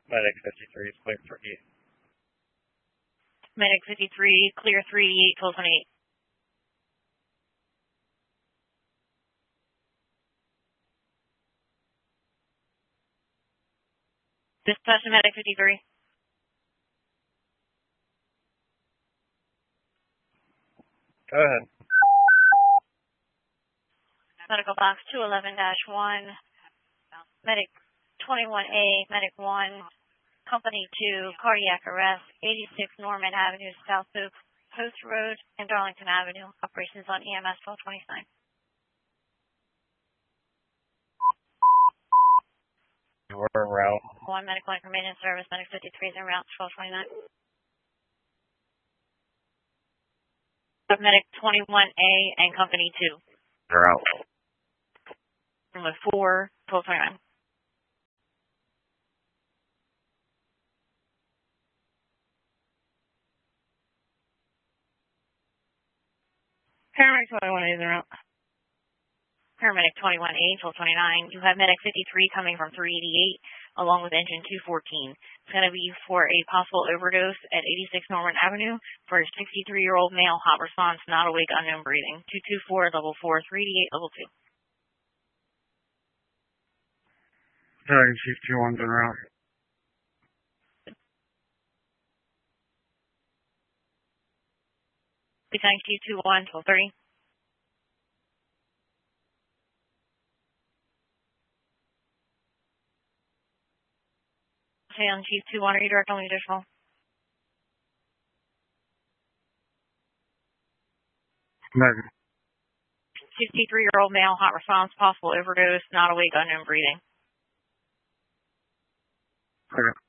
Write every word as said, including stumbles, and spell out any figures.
Medic fifty-three is clear for eight. Medic fifty-three, clear three eight, twelve twenty-eight. Dispatch to Medic fifty-three. Go ahead. Medical box two eleven dash one. Medic twenty-one A, Medic one, Company two, cardiac arrest, eighty-six Norman Avenue, South Oak Post Road, and Darlington Avenue. Operations on E M S twelve twenty-nine. We're en route. One medical information service, Medic fifty-three is en route, twelve twenty-nine. Medic twenty-one A and Company two. They're out. Number four, twelve twenty-nine. Paramedic twenty-one A is en route. Paramedic twenty-one A, twelve twenty-nine. You have Medic fifty-three coming from three eighty-eight along with engine two fourteen. It's going to be for a possible overdose at eighty-six Norman Avenue for a sixty-three-year-old male, hot response, not awake, unknown breathing. two two four, level four, three eighty-eight, level two. Dragon Chief two one's en route. Lieutenant Chief two one, twelve thirty. Lieutenant Chief two one, are you direct on the additional? Negative. sixty-three-year-old male, hot response, possible overdose, not awake, unknown breathing. Okay.